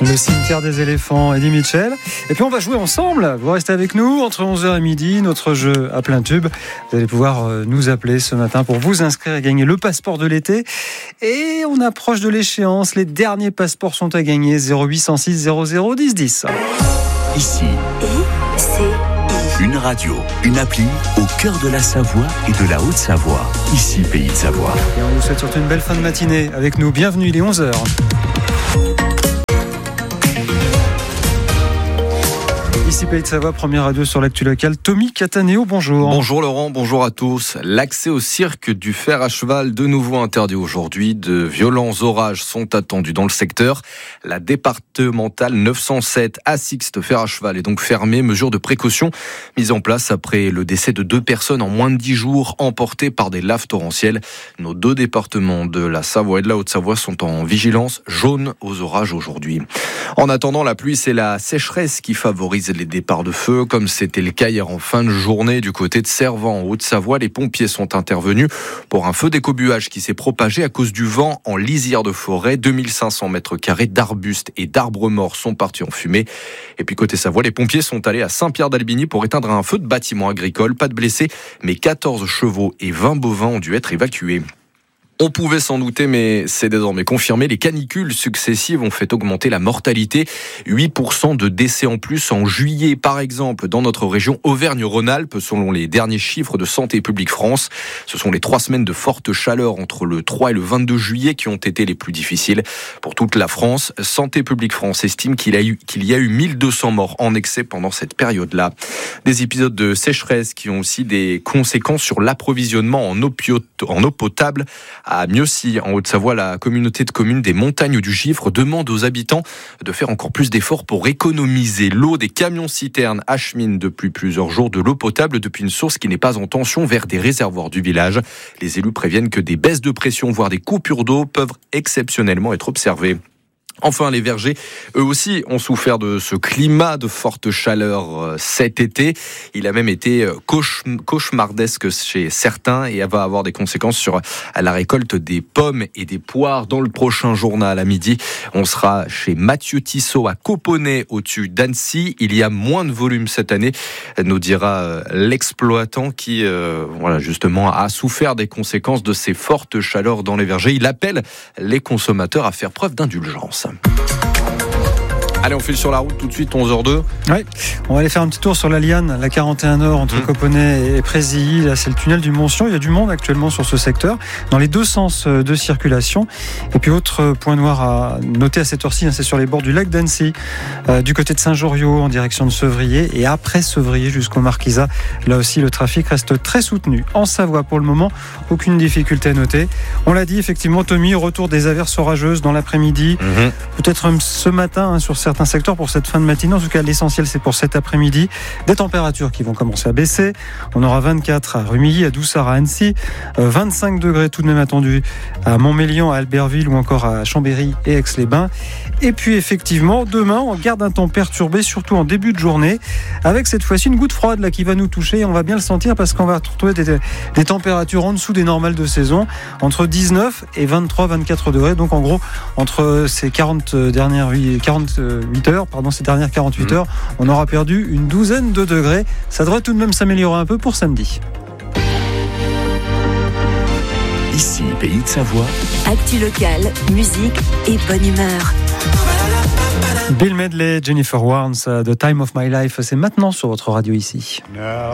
Le cimetière des éléphants, Eddie Mitchell. Et puis on va jouer ensemble. Vous restez avec nous entre 11h et midi. Notre jeu à plein tube. Vous allez pouvoir nous appeler ce matin pour vous inscrire et gagner le passeport de l'été. Et on approche de l'échéance. Les derniers passeports sont à gagner. 0806 00 10 10. Ici, une radio, une appli au cœur de la Savoie et de la Haute-Savoie. Ici, Pays de Savoie. Et on vous souhaite surtout une belle fin de matinée avec nous. Bienvenue, il est 11h. Ici Pays de Savoie, première radio sur l'actu locale. Tommy Cataneo, bonjour. Bonjour Laurent, bonjour à tous. L'accès au cirque du fer à cheval, de nouveau interdit aujourd'hui. De violents orages sont attendus dans le secteur. La départementale 907 à Sixte fer à cheval est donc fermée. Mesure de précaution mise en place après le décès de 2 personnes en moins de 10 jours emportées par des laves torrentielles. Nos 2 départements de la Savoie et de la Haute-Savoie sont en vigilance jaune aux orages aujourd'hui. En attendant, la pluie, c'est la sécheresse qui favorise les départs de feu, comme c'était le cas hier en fin de journée du côté de Servan, en Haute-Savoie. Les pompiers sont intervenus pour un feu d'écobuage qui s'est propagé à cause du vent en lisière de forêt. 2500 mètres carrés d'arbustes et d'arbres morts sont partis en fumée. Et puis côté Savoie, les pompiers sont allés à Saint-Pierre-d'Albigny pour éteindre un feu de bâtiment agricole. Pas de blessés, mais 14 chevaux et 20 bovins ont dû être évacués. On pouvait s'en douter, mais c'est désormais confirmé. Les canicules successives ont fait augmenter la mortalité. 8% de décès en plus en juillet, par exemple, dans notre région Auvergne-Rhône-Alpes, selon les derniers chiffres de Santé publique France. Ce sont les 3 semaines de forte chaleur entre le 3 et le 22 juillet qui ont été les plus difficiles pour toute la France. Santé publique France estime qu'il y a eu 1200 morts en excès pendant cette période-là. Des épisodes de sécheresse qui ont aussi des conséquences sur l'approvisionnement en eau potable. À Mieuxy, en Haute-Savoie, la communauté de communes des Montagnes du Gifre demande aux habitants de faire encore plus d'efforts pour économiser l'eau. Des camions-citernes acheminent depuis plusieurs jours de l'eau potable depuis une source qui n'est pas en tension vers des réservoirs du village. Les élus préviennent que des baisses de pression, voire des coupures d'eau, peuvent exceptionnellement être observées. Enfin, les vergers, eux aussi, ont souffert de ce climat de forte chaleur cet été. Il a même été cauchemardesque chez certains et va avoir des conséquences sur la récolte des pommes et des poires. Dans le prochain journal à midi, on sera chez Mathieu Tissot à Coponnet, au-dessus d'Annecy. Il y a moins de volume cette année, nous dira l'exploitant qui, justement, a souffert des conséquences de ces fortes chaleurs dans les vergers. Il appelle les consommateurs à faire preuve d'indulgence. Allez, on file sur la route tout de suite, 11h02. Oui, on va aller faire un petit tour sur la Liane, la 41 Nord, entre Coponnet et Présilly. Là, c'est le tunnel du Montsion. Il y a du monde actuellement sur ce secteur, dans les 2 sens de circulation. Et puis, autre point noir à noter à cette heure-ci, c'est sur les bords du lac d'Annecy, du côté de Saint-Joriot, en direction de Sevrier. Et après Sevrier, jusqu'au Marquisat, là aussi, le trafic reste très soutenu. En Savoie, pour le moment, aucune difficulté à noter. On l'a dit, effectivement, Tommy, retour des averses orageuses dans l'après-midi. Peut-être même ce matin, sur certains secteurs pour cette fin de matinée. En tout cas, l'essentiel, c'est pour cet après-midi. Des températures qui vont commencer à baisser. On aura 24 à Rumilly, à Doussard, à Annecy. 25 degrés tout de même attendus à Montmélian, à Albertville ou encore à Chambéry et Aix-les-Bains. Et puis, effectivement, demain, on garde un temps perturbé, surtout en début de journée, avec cette fois-ci une goutte froide là qui va nous toucher. Et on va bien le sentir parce qu'on va retrouver des températures en dessous des normales de saison, entre 19 et 23-24 degrés. Donc, en gros, entre ces 48 heures, on aura perdu une douzaine de degrés. Ça devrait tout de même s'améliorer un peu pour samedi. Ici, Pays de Savoie. Actu locale, musique et bonne humeur. Bill Medley, Jennifer Warnes, The Time of My Life, c'est maintenant sur votre radio ici.